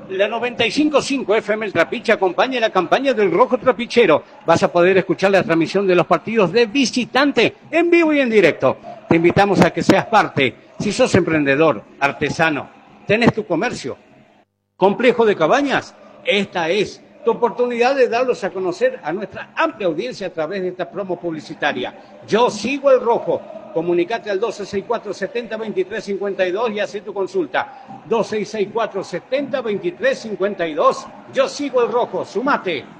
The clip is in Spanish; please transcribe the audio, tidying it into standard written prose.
La 95.5 FM El Trapiche acompaña la campaña del Rojo Trapichero. Vas a poder escuchar la transmisión de los partidos de visitante en vivo y en directo. Te invitamos a que seas parte. Si sos emprendedor, artesano, tenés tu comercio, complejo de cabañas, esta es tu oportunidad de darlos a conocer a nuestra amplia audiencia a través de esta promo publicitaria. Yo sigo el Rojo. Comunicate al 2664-702352 y haz tu consulta. 2664-702352. Yo sigo el Rojo. Sumate.